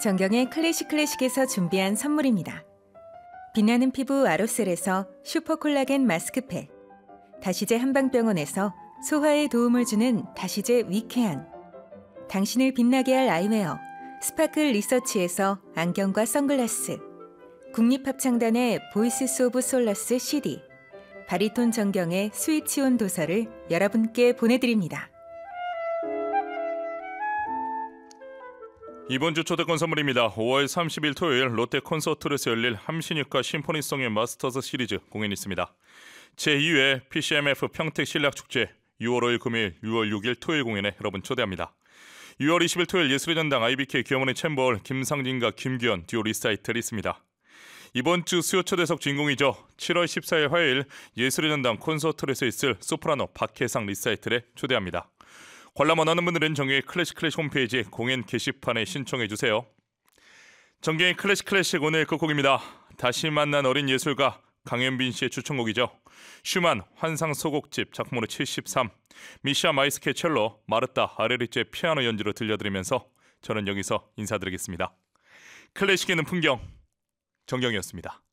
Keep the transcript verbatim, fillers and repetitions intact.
정경의 클래식 클래식에서 준비한 선물입니다. 빛나는 피부 아로셀에서 슈퍼콜라겐 마스크팩, 다시제 한방병원에서 소화에 도움을 주는 다시제 위쾌한, 당신을 빛나게 할 아이웨어 스파클 리서치에서 안경과 선글라스, 국립합창단의 보이스 오브 솔라스 씨디, 바리톤 정경의 스위치온 도서를 여러분께 보내드립니다. 이번 주 초대권 선물입니다. 오월 삼십일 토요일 롯데 콘서트홀에서 열릴 함신유카 심포니송의 마스터즈 시리즈 공연이 있습니다. 제이 회 피씨엠에프 평택 실락축제 유월 오일 금요일, 유월 육일 토요일 공연에 여러분 초대합니다. 유월 이십일 토요일 예술의 전당 아이비케이 귀여머니 챔버홀 김상진과 김규현 듀오 리사이틀이 있습니다. 이번 주 수요 초대석 주인공이죠. 칠월 십사일 화요일 예술의 전당 콘서트홀에서 있을 소프라노 박혜상 리사이틀에 초대합니다. 관람 원하는 분들은 정경의 클래식 클래식 홈페이지 공연 게시판에 신청해 주세요. 정경의 클래식 클래식 오늘 끝곡입니다. 다시 만난 어린 예술가 강현빈 씨의 추천곡이죠. 슈만 환상 소곡집 작품으로 칠십삼, 미샤 마이스케 첼로, 마르타 아레리체 피아노 연주로 들려드리면서 저는 여기서 인사드리겠습니다. 클래식에는 풍경, 정경이었습니다.